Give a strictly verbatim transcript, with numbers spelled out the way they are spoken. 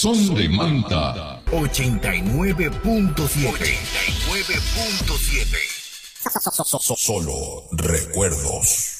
Son de Manta ochenta y nueve punto siete. ochenta y nueve punto siete. Solo recuerdos.